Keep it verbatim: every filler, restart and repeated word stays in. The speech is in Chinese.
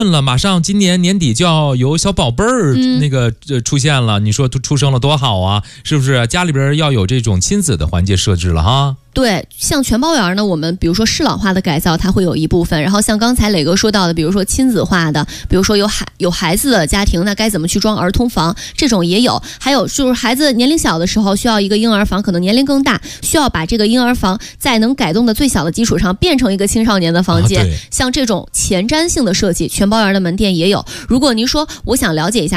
了，马上今年年底就要有小宝贝儿那个、嗯、出现了，你说出生了多好啊，是不是？家里边要有这种亲子的环节设置了哈。 对，像全包园呢，我们比如说适老化的改造，它会有一部分。然后像刚才磊哥说到的，比如说亲子化的，比如说有孩有孩子的家庭，那该怎么去装儿童房，这种也有。还有就是孩子年龄小的时候需要一个婴儿房，可能年龄更大，需要把这个婴儿房在能改动的最小的基础上变成一个青少年的房间。啊、像这种前瞻性的设计，全包园的门店也有。如果您说我想了解一下